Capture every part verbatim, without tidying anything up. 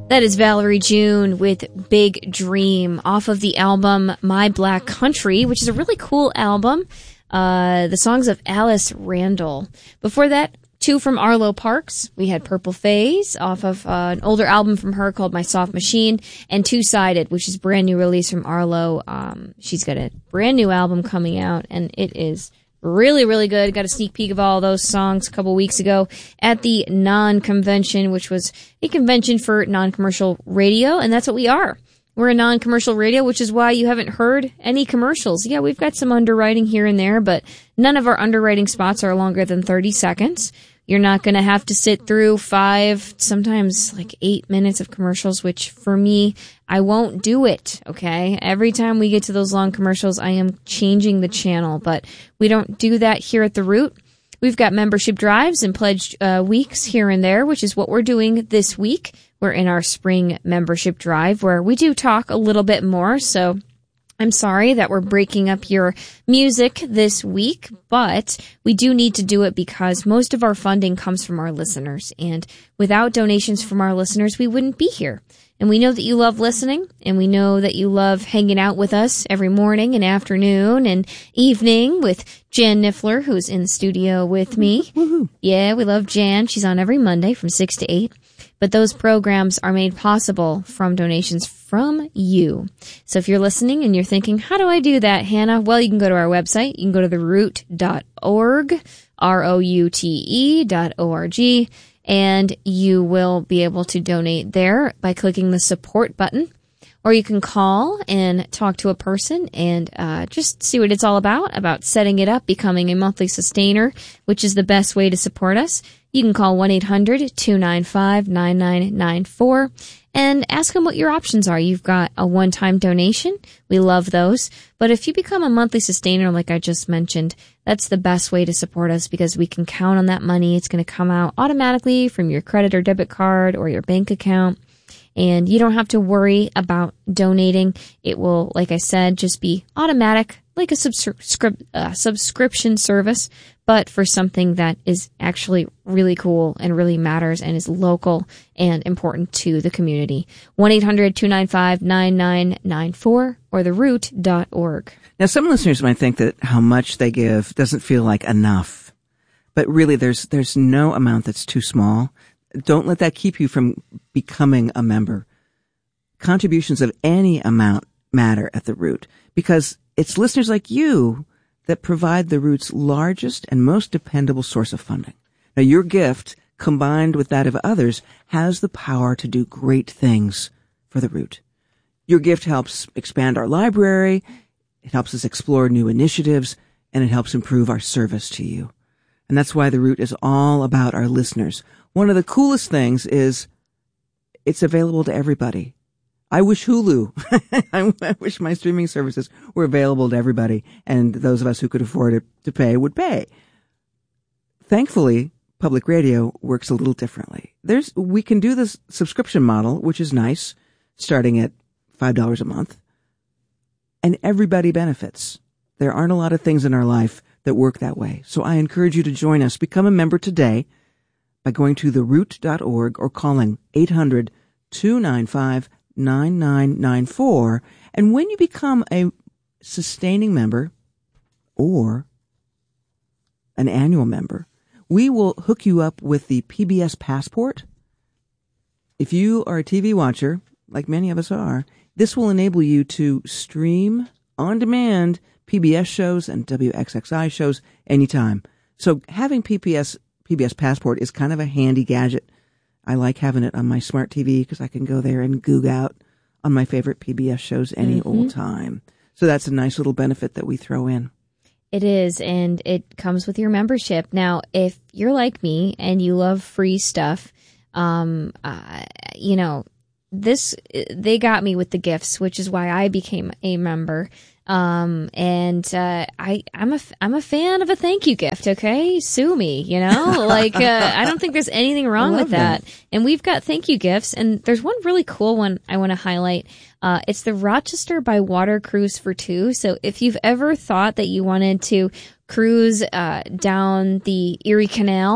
That is Valerie June with Big Dream off of the album My Black Country, which is a really cool album. Uh, the songs of Alice Randall. Before that, two from Arlo Parks. We had Purple Phase off of uh, an older album from her called My Soft Machine, and Two Sided, which is a brand new release from Arlo. Um, she's got a brand new album coming out, and it is really, really good. Got a sneak peek of all those songs a couple weeks ago at the Non-Convention, which was a convention for non-commercial radio, and that's what we are. We're a non-commercial radio, which is why you haven't heard any commercials. Yeah, we've got some underwriting here and there, but none of our underwriting spots are longer than thirty seconds. You're not going to have to sit through five, sometimes like eight minutes of commercials, which for me, I won't do it, okay? Every time we get to those long commercials, I am changing the channel, but we don't do that here at The Root. We've got membership drives and pledge uh, weeks here and there, which is what we're doing this week. We're in our spring membership drive where we do talk a little bit more, so I'm sorry that we're breaking up your music this week, but we do need to do it because most of our funding comes from our listeners, and without donations from our listeners, we wouldn't be here. And we know that you love listening, and we know that you love hanging out with us every morning and afternoon and evening with Jan Niffler, who's in the studio with me. Woohoo. Yeah, we love Jan. She's on every Monday from six to eight. But those programs are made possible from donations from you. So if you're listening and you're thinking, how do I do that, Hannah? Well, you can go to our website. You can go to the root dot org, R O U T E dot O R G, and you will be able to donate there by clicking the support button. Or you can call and talk to a person and uh, just see what it's all about, about setting it up, becoming a monthly sustainer, which is the best way to support us. You can call one eight hundred two nine five nine nine nine four and ask them what your options are. You've got a one-time donation. We love those. But if you become a monthly sustainer, like I just mentioned, that's the best way to support us because we can count on that money. It's going to come out automatically from your credit or debit card or your bank account. And you don't have to worry about donating. It will, like I said, just be automatic, like a subscri- uh, subscription service, but for something that is actually really cool and really matters and is local and important to the community. one eight hundred two nine five nine nine nine four or the root dot org. Now, some listeners might think that how much they give doesn't feel like enough, but really there's there's no amount that's too small. Don't let that keep you from becoming a member. Contributions of any amount matter at the Root because it's listeners like you that provide the Root's largest and most dependable source of funding. Now, your gift, combined with that of others, has the power to do great things for the Root. Your gift helps expand our library, it helps us explore new initiatives, and it helps improve our service to you. And that's why the Root is all about our listeners. One of the coolest things is it's available to everybody. I wish Hulu, I wish my streaming services were available to everybody, and those of us who could afford it to pay would pay. Thankfully, public radio works a little differently. There's, we can do this subscription model, which is nice, starting at five dollars a month, and everybody benefits. There aren't a lot of things in our life that work that way. So I encourage you to join us. Become a member today by going to the root dot org or calling eight hundred two nine five nine nine nine four. And when you become a sustaining member or an annual member, we will hook you up with the P B S Passport. If you are a T V watcher, like many of us are, this will enable you to stream on demand P B S shows and W X X I shows anytime. So having P B S P B S Passport is kind of a handy gadget. I like having it on my smart T V because I can go there and goog out on my favorite P B S shows any mm-hmm. old time. So that's a nice little benefit that we throw in. It is, and it comes with your membership. Now, if you're like me and you love free stuff, um, uh, you know, this, they got me with the gifts, which is why I became a member. Um, and, uh, I, I'm a, I'm a fan of a thank you gift. Okay. Sue me, you know, like, uh, I don't think there's anything wrong with that. that. And we've got thank you gifts. And there's one really cool one I want to highlight. Uh, it's the Rochester by Water Cruise for Two. So if you've ever thought that you wanted to cruise, uh, down the Erie Canal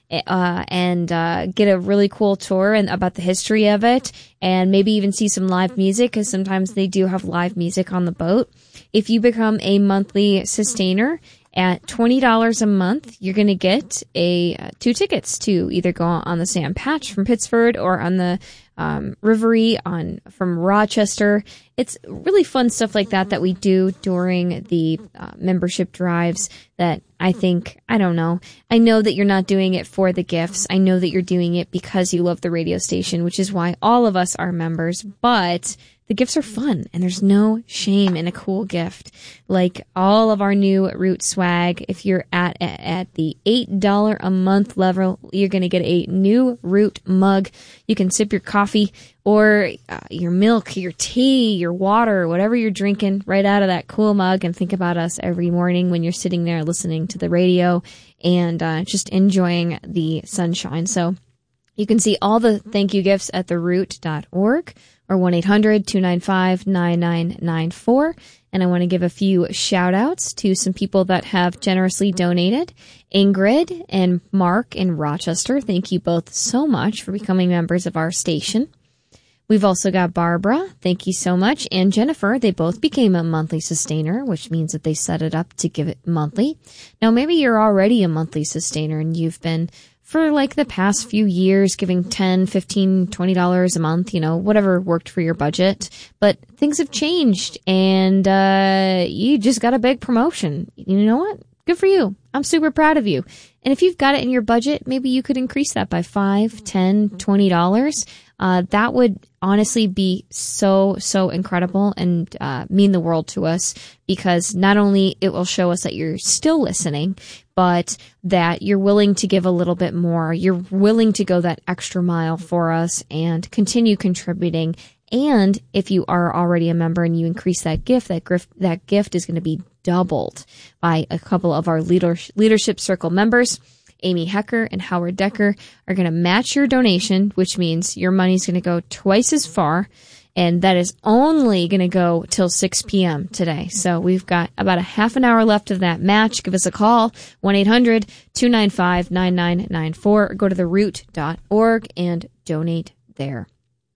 uh, and uh, get a really cool tour and about the history of it, and maybe even see some live music, because sometimes they do have live music on the boat. If you become a monthly sustainer at twenty dollars a month, you're going to get a uh, two tickets to either go on the Sam Patch from Pittsford or on the um, Riverie on from Rochester. It's really fun stuff like that that we do during the uh, membership drives that I think, I don't know. I know that you're not doing it for the gifts. I know that you're doing it because you love the radio station, which is why all of us are members, but the gifts are fun, and there's no shame in a cool gift. Like all of our new Root swag, if you're at at the eight dollars a month level, you're going to get a new Root mug. You can sip your coffee or uh, your milk, your tea, your water, whatever you're drinking right out of that cool mug, and think about us every morning when you're sitting there listening to the radio and uh, just enjoying the sunshine. So you can see all the thank you gifts at the root dot org. Or one eight hundred two nine five nine nine nine four. And I want to give a few shout outs to some people that have generously donated. Ingrid and Mark in Rochester, thank you both so much for becoming members of our station. We've also got Barbara, thank you so much, and Jennifer. They both became a monthly sustainer, which means that they set it up to give it monthly. Now, maybe you're already a monthly sustainer and you've been for like the past few years giving ten, fifteen, twenty dollars a month, you know, whatever worked for your budget. But things have changed and uh you just got a big promotion. You know what? Good for you. I'm super proud of you. And if you've got it in your budget, maybe you could increase that by five, ten, twenty dollars. Uh, that would honestly be so, so incredible and uh, mean the world to us, because not only it will show us that you're still listening, but that you're willing to give a little bit more. You're willing to go that extra mile for us and continue contributing. And if you are already a member and you increase that gift, that gift, that gift is going to be doubled by a couple of our leader, leadership circle members. Amy Hecker and Howard Decker are going to match your donation, which means your money's going to go twice as far. And that is only going to go till six p.m. today. So we've got about a half an hour left of that match. Give us a call, one eight hundred two nine five nine nine nine four, or go to the root dot org and donate there.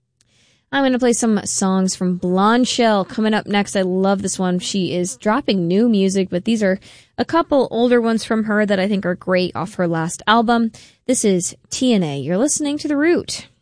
I'm going to play some songs from Blonde Shell coming up next. I love this one. She is dropping new music, but these are a couple older ones from her that I think are great off her last album. This is T N A. You're listening to The Root.